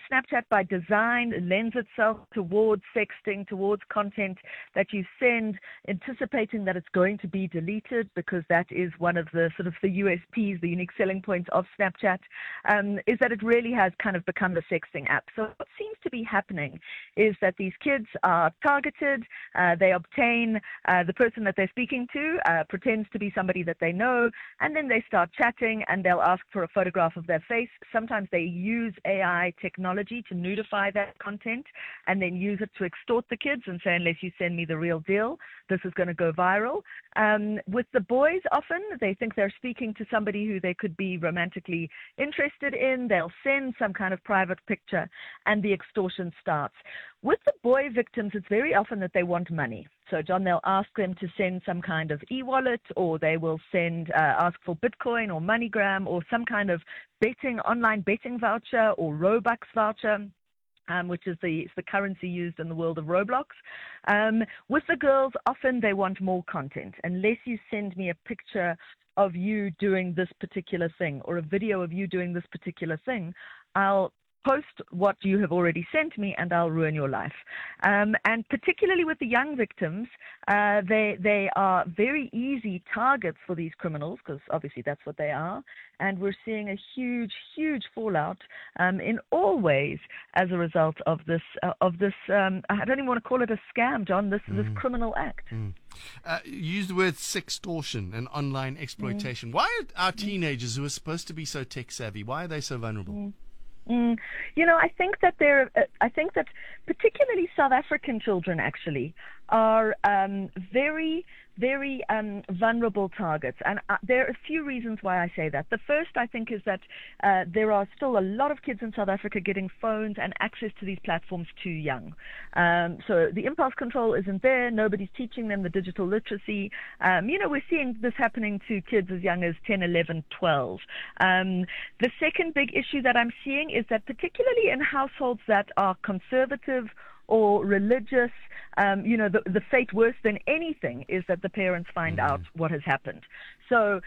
Snapchat by design lends itself towards sexting, towards content that you send, anticipating that it's going to be deleted, because that is one of the sort of the USPs, the unique selling points of Snapchat, is that it really has kind of become the sexting app. So what seems to be happening is that these kids are targeted, they obtain the person that they're speaking to, pretends to be somebody that they know, and then they start chatting and they'll ask for a photograph of their face. Sometimes they use AI technology to nudify that content and then use it to extort the kids and say, unless you send me the real deal, this is going to go viral. With the boys, often they think they're speaking to somebody who they could be romantically interested in. They'll send some kind of private picture and the extortion starts. With the boy victims, it's very often that they want money. So, John, they'll ask them to send some kind of e-wallet, or they will send, ask for Bitcoin or MoneyGram or some kind of online betting voucher or Robux voucher. Which is the currency used in the world of Roblox. With the girls, often they want more content. Unless you send me a picture of you doing this particular thing or a video of you doing this particular thing, I'll post what you have already sent me and I'll ruin your life. And particularly with the young victims, they are very easy targets for these criminals, because obviously that's what they are. And we're seeing a huge, huge fallout in all ways as a result of this, I don't even want to call it a scam, John, this criminal act. You used the word sextortion and online exploitation. Why are our teenagers, who are supposed to be so tech savvy, why are they so vulnerable? I think that particularly South African children actually are very, very vulnerable targets. And there are a few reasons why I say that. The first, I think, is that there are still a lot of kids in South Africa getting phones and access to these platforms too young. So the impulse control isn't there. Nobody's teaching them the digital literacy. We're seeing this happening to kids as young as 10, 11, 12. The second big issue that I'm seeing is that particularly in households that are conservative or religious, the fate worse than anything is that the parents find out what has happened. So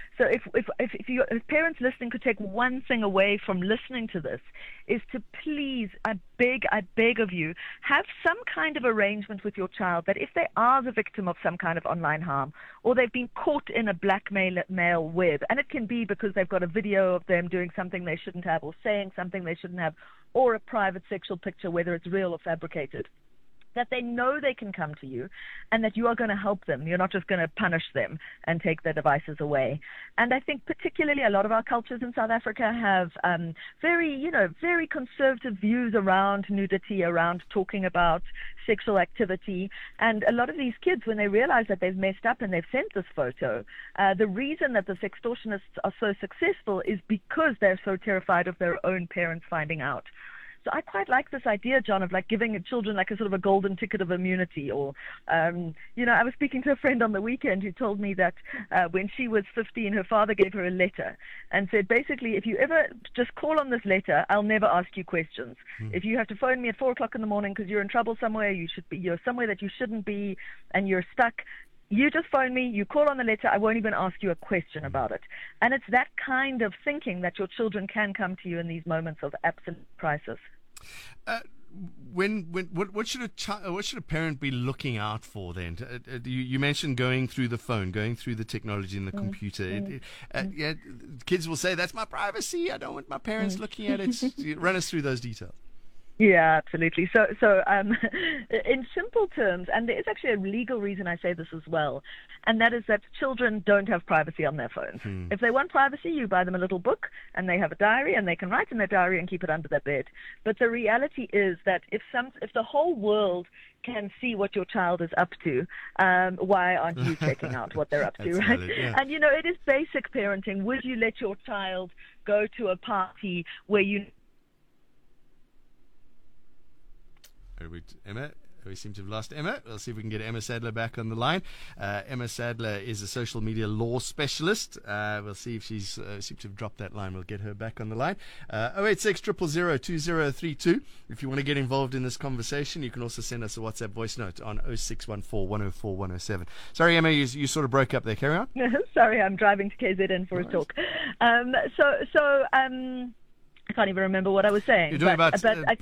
if parents listening could take one thing away from listening to this, is to please, I beg of you, have some kind of arrangement with your child that if they are the victim of some kind of online harm, or they've been caught in a blackmail web, and it can be because they've got a video of them doing something they shouldn't have, or saying something they shouldn't have, or a private sexual picture, whether it's real or fabricated, that they know they can come to you and that you are going to help them. You're not just going to punish them and take their devices away. And I think particularly a lot of our cultures in South Africa have very conservative views around nudity, around talking about sexual activity. And a lot of these kids, when they realize that they've messed up and they've sent this photo, the reason that the sextortionists are so successful is because they're so terrified of their own parents finding out. So I quite like this idea, John, of like giving children like a sort of a golden ticket of immunity. Or, I was speaking to a friend on the weekend who told me that when she was 15, her father gave her a letter and said, basically, if you ever just call on this letter, I'll never ask you questions. If you have to phone me at 4 o'clock in the morning because you're in trouble somewhere, you're somewhere that you shouldn't be and you're stuck, you just phone me, you call on the letter, I won't even ask you a question about it. And it's that kind of thinking that your children can come to you in these moments of absolute crisis. What should a parent be looking out for then? You mentioned going through the phone, going through the technology in the computer. Kids will say, that's my privacy, I don't want my parents looking at it. Run us through those details. Yeah, absolutely. So, in simple terms, and there is actually a legal reason I say this as well, and that is that children don't have privacy on their phones. If they want privacy, you buy them a little book, and they have a diary, and they can write in their diary and keep it under their bed. But the reality is that if the whole world can see what your child is up to, why aren't you checking out what they're up to, right? Yeah. And it is basic parenting. Would you let your child go to a party where you... Emma, we seem to have lost Emma. We'll see if we can get Emma Sadler back on the line. Emma Sadler is a social media law specialist. We'll see if she's seems to have dropped that line. We'll get her back on the line. 086 000 2032. If you want to get involved in this conversation, you can also send us a WhatsApp voice note on 0614 104 107. Sorry, Emma, you sort of broke up there. Carry on. Sorry, I'm driving to KZN for a talk. I can't even remember what I was saying. You're talking about